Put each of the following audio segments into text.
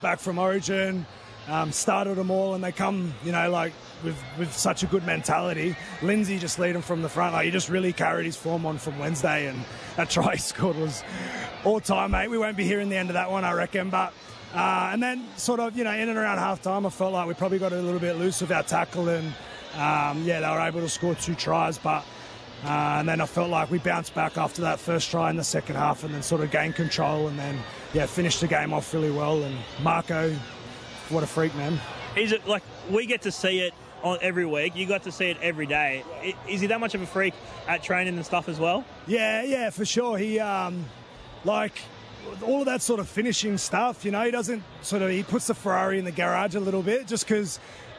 back from Origin, started them all, and they come, like with such a good mentality. Lindsay just lead them from the front. Like, he just really carried his form on from Wednesday, and that try he scored was all time, mate. We won't be hearing the end of that one, I reckon. But and then sort of, in and around half time, I felt like we probably got a little bit loose with our tackle, and they were able to score 2 tries, but. And then I felt like we bounced back after that first try in the second half, and then sort of gained control, and then finished the game off really well. And Marco, what a freak, man! Is it like we get to see it on every week? You got to see it every day. Is he that much of a freak at training and stuff as well? Yeah, for sure. He like all of that sort of finishing stuff. He doesn't he puts the Ferrari in the garage a little bit, just because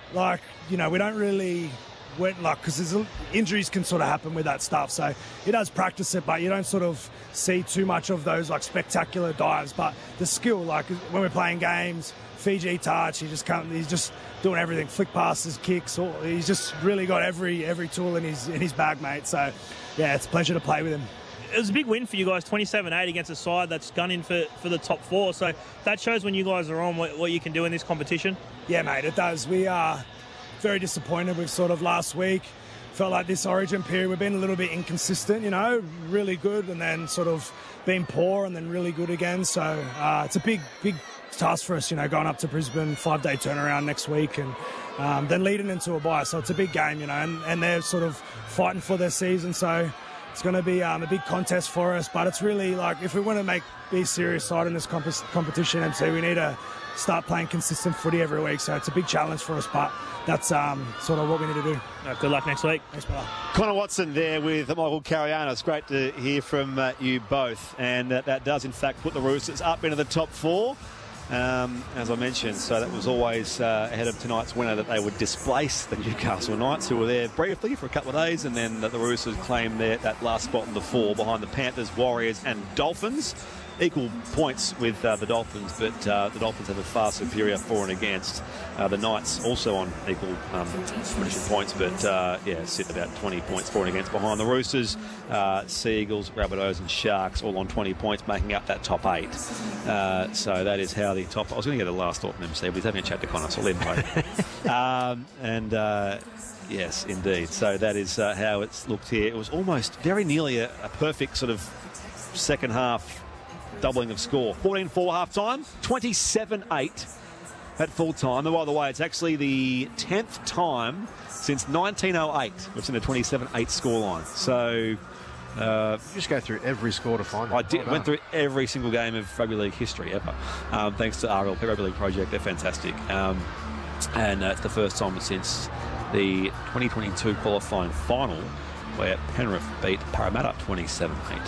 we don't really. Because injuries can sort of happen with that stuff, so he does practice it, but you don't sort of see too much of those spectacular dives. But the skill, when we're playing games, Fiji touch, he's just doing everything, flick passes, kicks, he's just really got every tool in his bag, mate. So yeah, it's a pleasure to play with him. It was a big win for you guys, 27-8 against a side that's gunning for the top 4. So that shows when you guys are on what you can do in this competition. Yeah, mate, it does. We are very disappointed with sort of last week. Felt like this Origin period we've been a little bit inconsistent, really good and then sort of been poor and then really good again. So it's a big task for us, going up to Brisbane, 5-day turnaround next week, and then leading into a bye. So it's a big game, and they're sort of fighting for their season. So it's going to be a big contest for us. But it's really if we want to be a serious side in this competition, MC, we need to start playing consistent footy every week. So it's a big challenge for us, but that's sort of what we need to do. Good luck next week. Thanks, brother. Connor Watson there with Michael Carianis. Great to hear from you both. And that does, in fact, put the Roosters up into the top 4. As I mentioned, so that was always ahead of tonight's winner, that they would displace the Newcastle Knights, who were there briefly for a couple of days, and then the Roosters claimed that last spot in the 4 behind the Panthers, Warriors and Dolphins. Equal points with the Dolphins, but the Dolphins have a far superior for and against. The Knights also on equal points, but sit about 20 points for and against behind the Roosters. Sea Eagles, Rabbitohs and Sharks all on 20 points, making up that top 8. So that is how the top... I was going to get the last thought from MC, but he's having a chat to Connor, so I'll let him play. Yes, indeed. So that is how it's looked here. It was almost very nearly a perfect sort of second half doubling of score. 14-4 half-time, 27-8 at full-time. And by the way, it's actually the 10th time since 1908 we've seen a 27-8 scoreline. So... just go through every score to find it. I did. Went through every single game of rugby league history ever. Thanks to RLP Rugby League Project. They're fantastic. And it's the first time since the 2022 qualifying final where Penrith beat Parramatta 27-8.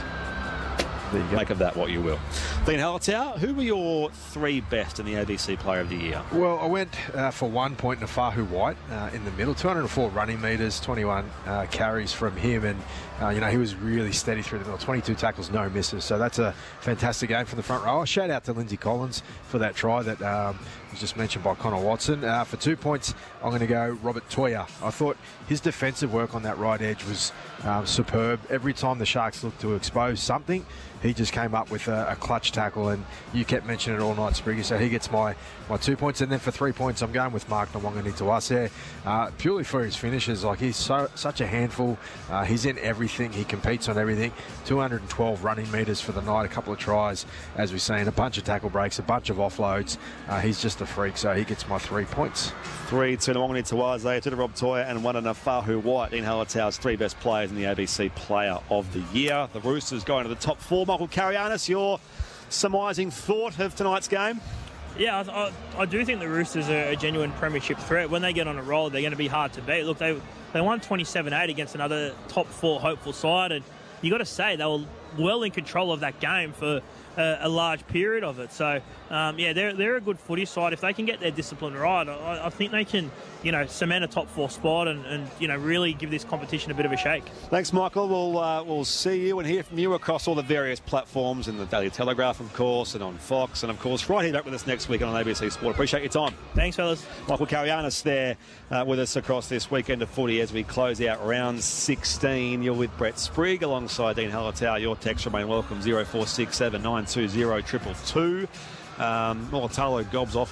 Make of that what you will. Dean Halatau, who were your 3 best in the ABC Player of the Year? Well, I went for 1 point Nafahu White in the middle. 204 running metres, 21 carries from him, and he was really steady through the middle. 22 tackles, no misses. So that's a fantastic game from the front row. Shout out to Lindsay Collins for that try that was just mentioned by Connor Watson. For 2 points, I'm going to go Robert Toya. I thought his defensive work on that right edge was superb. Every time the Sharks looked to expose something, he just came up with a clutch tackle, and you kept mentioning it all night, Spriggy, so he gets my 2 points. And then for 3 points, I'm going with Mark Nawaqanitawase, purely for his finishes. He's such a handful. He's in everything. He competes on everything. 212 running metres for the night, a couple of tries, as we've seen, a bunch of tackle breaks, a bunch of offloads. He's just a freak, so he gets my 3 points. 3 to Nawaqanitawase, 2 to Rob Toya, and 1 to Nafahu White. Dean Halatau's 3 best players in the ABC Player of the Year. The Roosters going to the top 4. Michael Carianis, your surmising thought of tonight's game? Yeah, I do think the Roosters are a genuine premiership threat. When they get on a roll, they're going to be hard to beat. Look, they won 27-8 against another top 4 hopeful side, and you got to say they were well in control of that game for a large period of it. So, they're a good footy side. If they can get their discipline right, I think they can, cement a top 4 spot and really give this competition a bit of a shake. Thanks, Michael. We'll see you and hear from you across all the various platforms, in the Daily Telegraph, of course, and on Fox, and of course right here back with us next week on ABC Sport. Appreciate your time. Thanks, fellas. Michael Carianis there with us across this weekend of footy as we close out round 16. You're with Brett Sprigg alongside Dean Halatau. Your text remain welcome, 0467 920 222. Mulatalo gobs off